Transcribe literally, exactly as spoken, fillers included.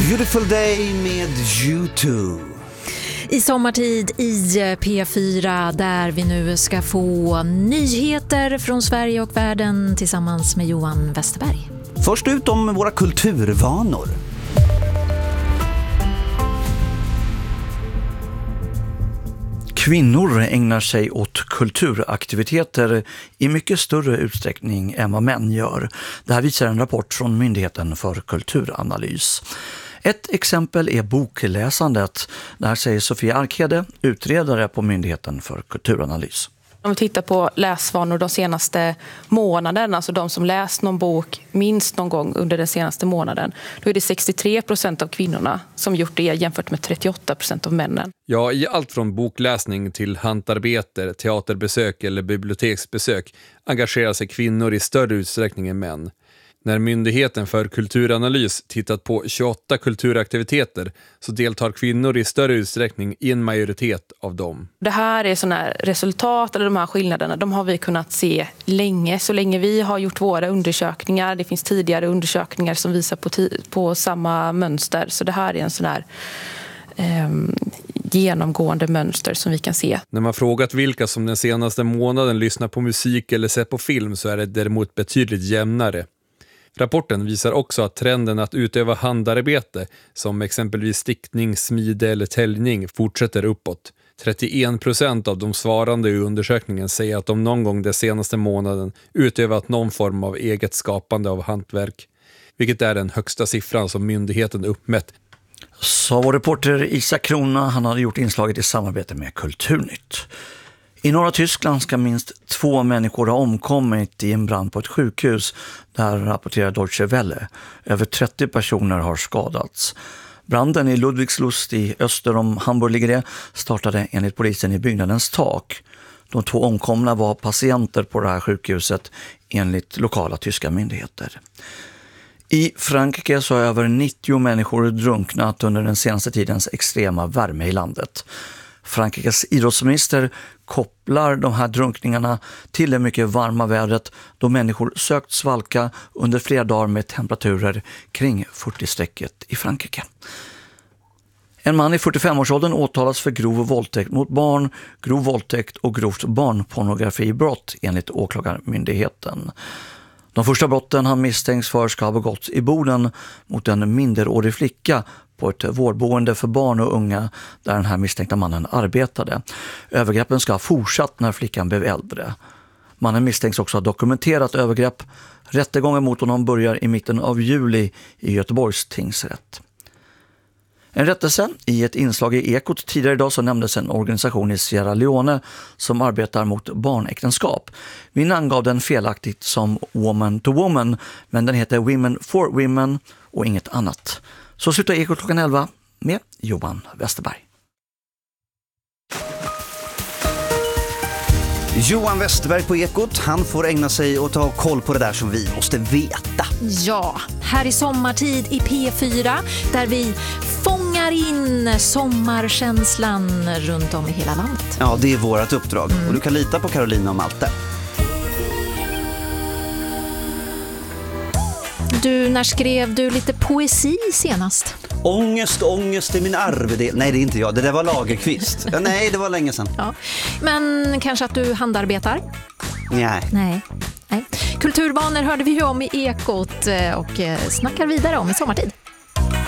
Beautiful Day med U två. I sommartid i P fyra där vi nu ska få nyheter från Sverige och världen tillsammans med Johan Westerberg. Först ut om våra kulturvanor. Kvinnor ägnar sig åt kulturaktiviteter i mycket större utsträckning än vad män gör. Det här visar en rapport från Myndigheten för kulturanalys. Ett exempel är bokläsandet. Det här säger Sofia Arkhede, utredare på Myndigheten för kulturanalys. Om vi tittar på läsvanor de senaste månaderna, alltså de som läst någon bok minst någon gång under den senaste månaden, då är det sextiotre procent av kvinnorna som gjort det jämfört med trettioåtta procent av männen. Ja, i allt från bokläsning till hantarbete, teaterbesök eller biblioteksbesök engagerar sig kvinnor i större utsträckning än män. När Myndigheten för kulturanalys tittat på tjugoåtta kulturaktiviteter så deltar kvinnor i större utsträckning i en majoritet av dem. Det här är sådana här resultat, eller de här skillnaderna, de har vi kunnat se länge. Så länge vi har gjort våra undersökningar, det finns tidigare undersökningar som visar på, t- på samma mönster. Så det här är en sån här eh, genomgående mönster som vi kan se. När man frågat vilka som den senaste månaden lyssnar på musik eller ser på film så är det däremot betydligt jämnare. Rapporten visar också att trenden att utöva handarbete, som exempelvis stickning, smide eller täljning, fortsätter uppåt. trettioen procent av de svarande i undersökningen säger att de någon gång den senaste månaden utövat någon form av eget skapande av hantverk, vilket är den högsta siffran som myndigheten uppmätt. Så vår reporter Isak Krona, han hade gjort inslaget i samarbete med Kulturnytt. I norra Tyskland ska minst två människor ha omkommit i en brand på ett sjukhus. Där rapporterar Deutsche Welle. Över trettio personer har skadats. Branden i Ludwigslust i öster om Hamburg ligger det, startade enligt polisen i byggnadens tak. De två omkomna var patienter på det här sjukhuset enligt lokala tyska myndigheter. I Frankrike så har över nittio människor drunknat under den senaste tidens extrema värme i landet. Frankrikes idrottsminister kopplar de här drunkningarna till det mycket varma vädret då människor sökt svalka under flera dagar med temperaturer kring fyrtio-strecket i Frankrike. En man i fyrtiofem-årsåldern åtalas för grov våldtäkt mot barn, grov våldtäkt och grovt barnpornografibrott enligt åklagarmyndigheten. De första brotten han misstänks för ska ha begåtts i Boden mot en minderårig flicka på ett vårdboende för barn och unga där den här misstänkta mannen arbetade. Övergreppen ska ha fortsatt när flickan blev äldre. Mannen misstänks också ha dokumenterat övergrepp. Rättegången mot honom börjar i mitten av juli i Göteborgs tingsrätt. En rättelse i ett inslag i Ekot tidigare idag så nämndes en organisation i Sierra Leone som arbetar mot barnäktenskap. Vi namngav den felaktigt som Woman to Woman, men den heter Women for Women och inget annat. Så slutar Ekot klockan elva med Johan Westerberg. Johan Westerberg på Ekot, han får ägna sig åt att ha koll på det där som vi måste veta. Ja, här i sommartid i P fyra där vi fångar in sommarkänslan runt om i hela landet. Ja, det är vårt uppdrag mm. och du kan lita på Carolina och Malte. Du, när skrev du lite poesi senast? Ångest, ångest i min arvedel. Nej, det är inte jag. Det där var Lagerqvist. Ja, nej, det var länge sedan. Ja. Men kanske att du handarbetar? Nej. Nej. Nej. Kulturvanor hörde vi ju om i Ekot och snackar vidare om i sommartid.